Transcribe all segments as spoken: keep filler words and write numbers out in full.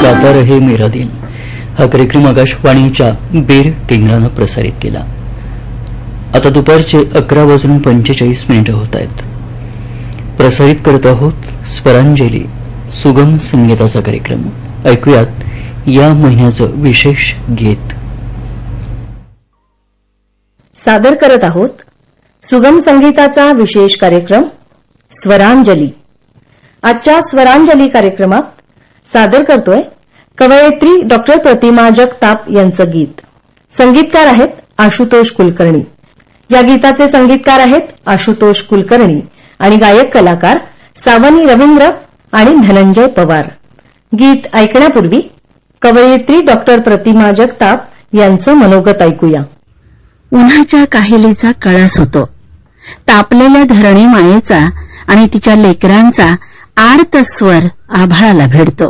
गाता रहे मेरा दिल हा कार्यक्रम आकाशवाणीच्या बीड केंद्रानं प्रसारित केला. आता दुपारचे अकरा वाजून पंचेचाळीस मिनिटं होत आहेत. प्रसारित करत आहोत स्वरांजली सुगम संगीताचा कार्यक्रम. ऐकूयात या महिन्याचं विशेष गीत. सादर करत आहोत सुगम संगीताचा विशेष कार्यक्रम स्वरांजली. आजच्या स्वरांजली कार्यक्रमात सादर करतोय कवयित्री डॉक्टर प्रतिमा जगताप यांचं गीत. संगीतकार आहेत आशुतोष कुलकर्णी. या गीताचे संगीतकार आहेत आशुतोष कुलकर्णी आणि गायक कलाकार सावनी रवींद्र आणि धनंजय पवार. गीत ऐकण्यापूर्वी कवयित्री डॉक्टर प्रतिमा जगताप यांचं मनोगत ऐकूया. उन्हाच्या काहिलीचा कळस होतो. तापलेल्या धरणी मायेचा आणि तिच्या लेकरांचा आर्त स्वर आभाळाला भिडतो.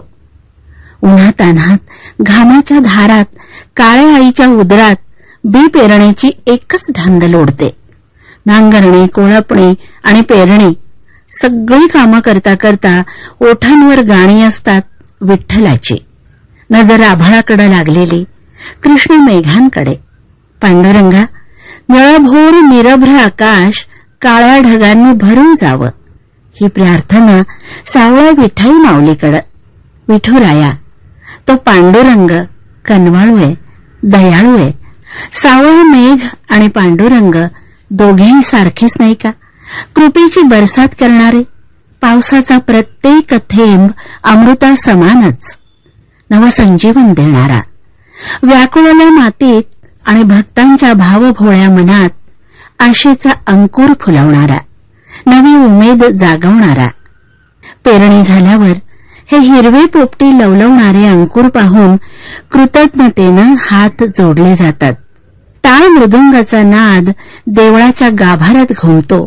उन्हातान्हात घामाच्या धारात काळ्या आईच्या उदरात बी पेरण्याची एकच धांद लोडते. नांगरणे, कोळपणे आणि पेरणी सगळी कामं करता करता ओठांवर गाणी असतात विठ्ठलाची. नजर आभाळाकडे लागलेली, कृष्ण मेघांकडे. पांडुरंगा, निळभोर निरभ्र आकाश काळ्या ढगांनी भरून जावं ही प्रार्थना सावळ्या विठाई माऊलीकडं. विठुराया, तो पांडुरंग कनवाळू आहे, दयाळू आहे. सावळा मेघ आणि पांडुरंग दोघेही सारखेच नाही का? कृपेची बरसात करणारे, पावसाचा प्रत्येक थेंब अमृता समानच, नवसंजीवन देणारा, व्याकुळल्या मातीत आणि भक्तांच्या भावभोळ्या मनात आशेचा अंकुर फुलवणारा, नवी उमेद जागवणारा. पेरणी झाल्यावर हे हिरवे पोपटी लवलवणारे अंकुर पाहून कृतज्ञतेनं हात जोडले जातात. टाळ मृदुंगाचा नाद देवळाच्या गाभाऱ्यात घुमतो.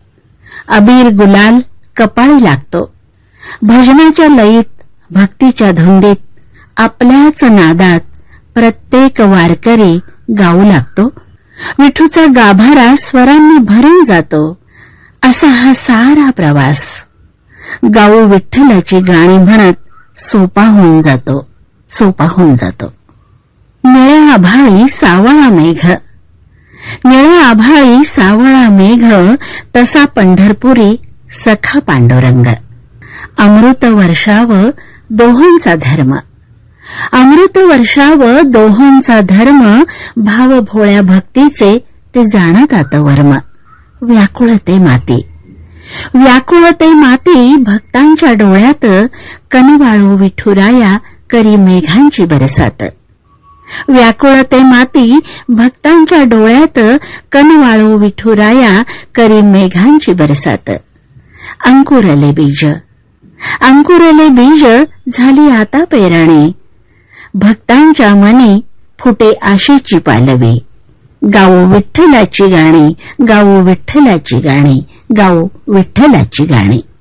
अबीर गुलाल कपाळी लागतो. भजनाच्या लयीत, भक्तीच्या धुंदीत, आपल्याच नादात प्रत्येक वारकरी गाऊ लागतो. विठूचा गाभारा स्वरांनी भरून जातो. असा हा सारा प्रवास गाऊ विठ्ठलाची गाणी म्हणत सोपा होऊन जातो, सोपा होऊन जातो. निळ्या आभाळी सावळा मेघ, निळ्या आभाळी सावळा मेघ तसा पंढरपुरी सखा पांडुरंग. अमृत वर्षाव दोहोंचा धर्म, अमृत वर्षाव दोहोंचा धर्म, भाव भोळ्या भक्तीचे ते जाणत आत वर्म. व्याकुळते माती, व्याकुळते माती भक्तांच्या डोळ्यात, कनवाळू विठुराया करी मेघांची बरसात. व्याकुळते माती भक्तांच्या डोळ्यात, कनवाळू विठुराया करी मेघांची बरसात. अंकुरले बीज, अंकुरले बीज झाली आता पेरणी, भक्तांच्या मनी फुटे आशेची पालवी. गाऊ विठ्ठलाची गाणी, गाऊ विठ्ठलाची गाणी, गाऊ विठ्ठलाची गाणी.